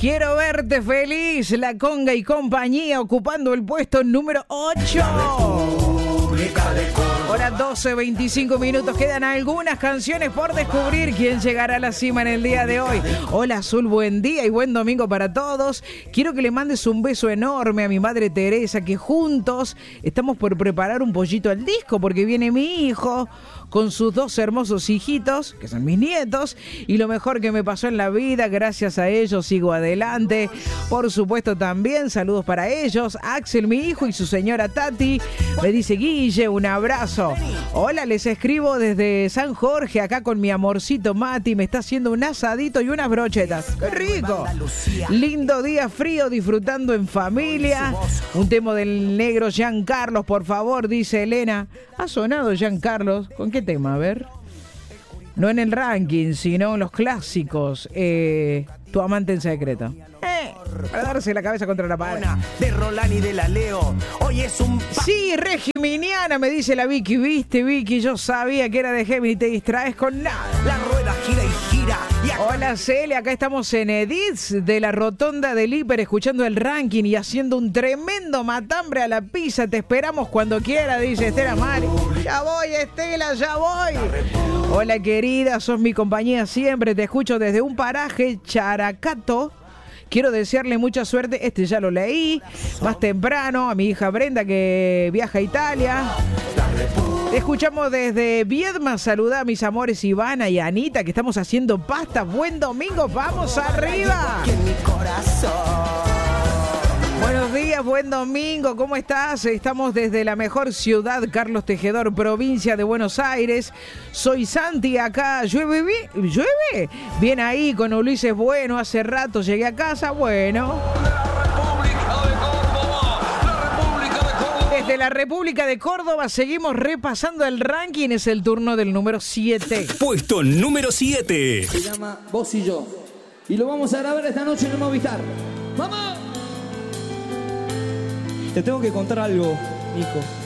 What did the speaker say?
Quiero verte feliz, La Conga y compañía ocupando el puesto número 8. Hora 12, 25 minutos. Quedan algunas canciones por descubrir. ¿Quién llegará a la cima en el día de hoy? Hola Azul, buen día y buen domingo para todos. Quiero que le mandes un beso enorme a mi madre Teresa, que juntos estamos por preparar un pollito al disco porque viene mi hijo con sus dos hermosos hijitos, que son mis nietos, y lo mejor que me pasó en la vida, gracias a ellos sigo adelante. Por supuesto también saludos para ellos, Axel, mi hijo, y su señora Tati. Me dice Guille, un abrazo. Hola, les escribo desde San Jorge, acá con mi amorcito Mati, me está haciendo un asadito y unas brochetas. ¡Qué rico! Lindo día frío, disfrutando en familia. Un tema del negro Giancarlos, por favor, dice Elena. ¿Ha sonado Giancarlos? ¿Con qué tema? A ver. No en el ranking, sino en los clásicos. Tu amante en secreto. Para darse la cabeza contra la pared. De Roland y de la Leo. Hoy es un... Sí, Regiminiana, me dice la Vicky. Viste, Vicky, yo sabía que era de Gemini. Te distraes con nada. La rueda gira y gira. Hola Celia, acá estamos en Edith de la Rotonda del Hiper, escuchando el ranking y haciendo un tremendo matambre a la pizza. Te esperamos cuando quiera, dice Estela Mari. Ya voy, Estela, ya voy. Hola querida, sos mi compañía siempre. Te escucho desde un paraje, Characato. Quiero desearle mucha suerte, este ya lo leí, más temprano, a mi hija Brenda que viaja a Italia. Te escuchamos desde Viedma, saludá a mis amores Ivana y Anita, que estamos haciendo pasta. Buen domingo, vamos arriba. Buenos días, buen domingo, ¿cómo estás? Estamos desde la mejor ciudad, Carlos Tejedor, provincia de Buenos Aires. Soy Santi, acá llueve, ¿llueve? Bien ahí, con Ulises Bueno, hace rato llegué a casa, bueno. Desde la República de Córdoba seguimos repasando el ranking, es el turno del número 7. Puesto número 7. Se llama Vos y Yo. Y lo vamos a grabar esta noche en el Movistar. ¡Vamos! Te tengo que contar algo, Nico.